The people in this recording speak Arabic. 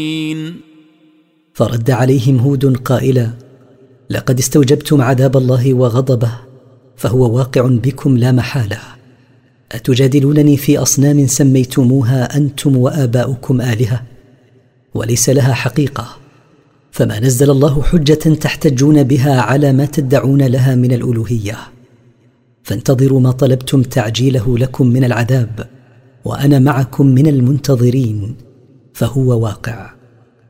فرد عليهم هود قائلا: لقد استوجبتم عذاب الله وغضبه، فهو واقع بكم لا محالة. أتجادلونني في أصنام سميتموها أنتم وآباؤكم آلهة وليس لها حقيقة، فما نزل الله حجة تحتجون بها على ما تدعون لها من الألوهية. فانتظروا ما طلبتم تعجيله لكم من العذاب، وأنا معكم من المنتظرين، فهو واقع.